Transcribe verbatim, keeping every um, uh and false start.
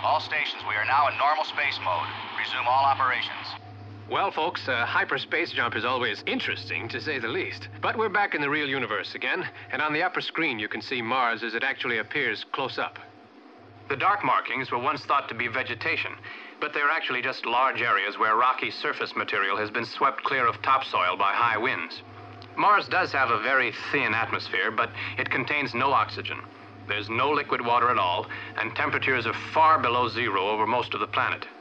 All stations, we are now in normal space mode. Resume all operations. Well, folks, uh, hyperspace jump is always interesting, to say the least. But we're back in the real universe again, and on the upper screen you can see Mars as it actually appears close up. The dark markings were once thought to be vegetation, but they're actually just large areas where rocky surface material has been swept clear of topsoil by high winds. Mars does have a very thin atmosphere, but it contains no oxygen. There's no liquid water at all, and temperatures are far below zero over most of the planet.